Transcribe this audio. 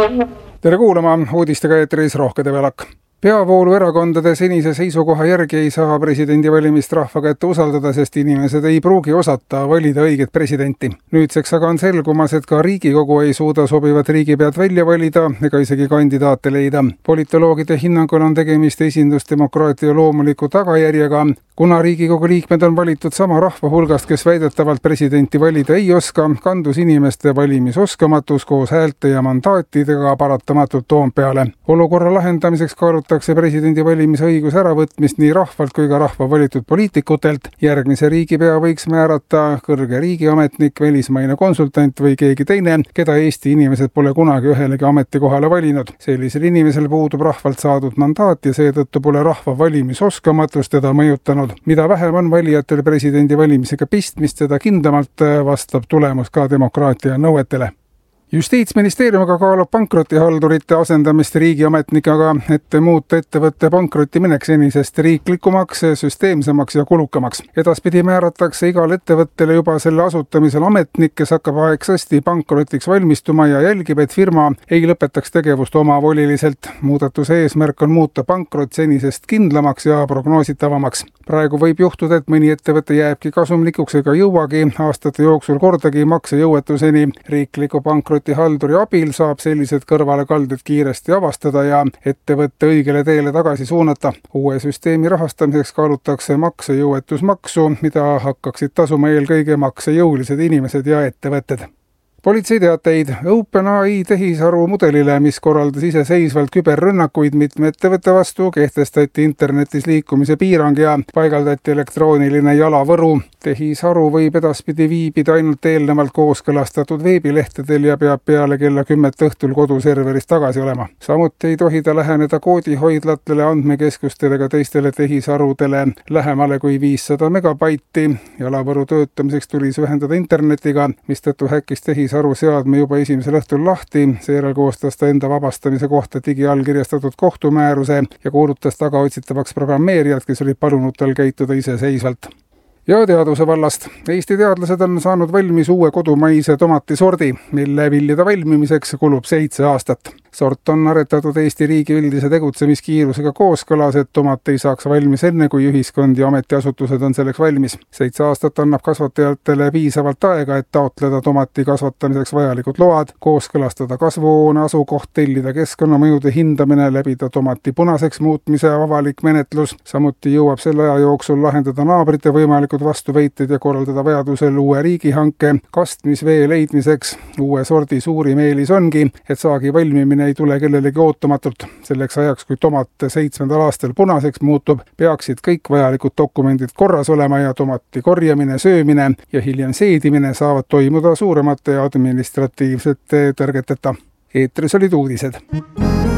Tere kuulama, uudistega eetris Rohke Develak. Peavoolu erakondade senise seisukoha järgi ei saa presidendivalimist rahva kätte usaldada, sest inimesed ei pruugi osata valida õiget presidenti. Nüüdseks aga on selgumas, et ka Riigikogu ei suuda sobivat riigipead välja valida ega isegi kandidaate leida. Politoloogide hinnangul on tegemist esindusdemokraatia loomuliku tagajärjega. Kuna Riigikogu liikmed on valitud sama rahva hulgast, kes väidetavalt presidenti valida ei oska, kandus inimeste valimisoskamatus koos häälte ja mandaatidega paratamatult Toompeale. Olukorra lahendamiseks kaalutakse presidendi valimise õiguse äravõtmist nii rahvalt kui ka rahva valitud poliitikutelt. Järgmise riigipea võiks määrata kõrge riigiametnik, välismaine konsultant või keegi teine, keda Eesti inimesed pole kunagi ühelegi ametikohale valinud. Sellisel inimesel puudub rahvalt saadud mandaat ja seetõttu pole rahva valimisoskamatus teda mõjutanud. Mida vähem on valijatel presidendi valimisega pistmist, seda kindlamalt vastab tulemus ka demokraatia nõuetele. Justiitsministeeriumiga kaalub pankrotihaldurite asendamist riigiametnikega, et muuta ettevõtte pankrotti minek senisest riiklikumaks, süsteemsemaks ja kulukamaks. Edaspidi määratakse igal ettevõttele juba selle asutamisel ametnik, kes hakkab aegsasti pankrotiks valmistuma ja jälgib, et firma ei lõpetaks tegevust omavoliliselt. Muudatuse eesmärk on muuta pankrot senisest kindlamaks ja prognoositavamaks. Praegu võib juhtuda, et mõni ettevõte jääbki kasumlikuks ega jõuagi aastate jooksul kordagi maksejõuetuseni. Riikliku pankrotihalduri abil saab sellised kõrvalekalded kiiresti avastada ja ettevõtte õigele teele tagasi suunata. Uue süsteemi rahastamiseks kaalutakse maksejõuetusmaksu, mida hakkaksid tasuma eelkõige maksejõulised inimesed ja ettevõtted. Politseiteateid OpenAI tehisaru mudelile, mis korraldas iseseisvalt küberrünnakuid mitme ettevõtte vastu, kehtestati internetis liikumise piirang ja paigaldati elektrooniline jalavõru. Tehisaru võib edaspidi viibida ainult eelnevalt kooskõlastatud veebilehtedel ja peab peale kella 10 õhtul koduserveris tagasi olema. Samuti ei tohi ta läheneda koodihoidlatele, andmekeskustele ega teistele tehisarudele lähemale kui 500 megabaiti. Jalavõru töötamiseks tuli see ühendada internetiga, mistõttu häkkis tehisaru seadme juba esimesel õhtul lahti. Seejärel koostas ta enda vabastamise kohta digiallkirjastatud kohtumääruse ja kuulutas tagaotsitavaks programmeerijad, kes olid palunud tal käituda iseseisvalt. Ja teaduse vallast. Eesti teadlased on saanud valmis uue kodumaise tomatisordi, mille viljade valmimiseks kulub 7 aastat. Sort on aretatud Eesti riigi üldise tegutsemiskiirusega kooskõlas, et tomat ei saaks valmis enne, kui ühiskond ja ametiasutused on selleks valmis. 7 aastat annab kasvatajatele piisavalt aega, et taotleda tomati kasvatamiseks vajalikud load, kooskõlastada kasvuhoone asukoht, tellida keskkonnamõjude hindamine, läbida tomati punaseks muutmise avalik menetlus. Samuti jõuab selle aja jooksul lahendada naabrite võimalikud vastuvõited ja korraldada vajadusel uue riigihanke kastmisvee leidmiseks. Uue sordi suurim eelis ongi, et saagi valmimine ei tule kellelegi ootamatult. Selleks ajaks, kui tomat 7. aastal punaseks muutub, peaksid kõik vajalikud dokumendid korras olema ja tomati korjamine, söömine ja hiljem seedimine saavad toimuda suuremate administratiivsete tõrgeteta. Eetris olid uudised.